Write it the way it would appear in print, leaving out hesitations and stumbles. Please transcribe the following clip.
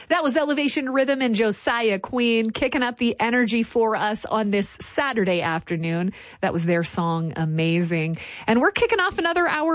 That was Elevation Rhythm and Josiah Queen kicking up the energy for us on this Saturday afternoon. That was their song, Amazing. And we're kicking off another hour